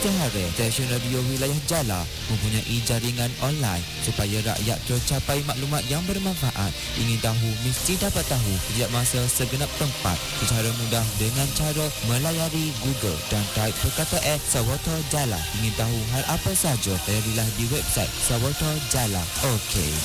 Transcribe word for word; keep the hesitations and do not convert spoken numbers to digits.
Setiap hari, stesen radio wilayah Jala mempunyai jaringan online supaya rakyat tercapai maklumat yang bermanfaat. Ingin tahu, mesti dapat tahu setiap masa segenap tempat secara mudah dengan cara melayari Google dan type perkataan Sawata Jala. Ingin tahu hal apa saja, layarilah di website Sawata Jala. Okey.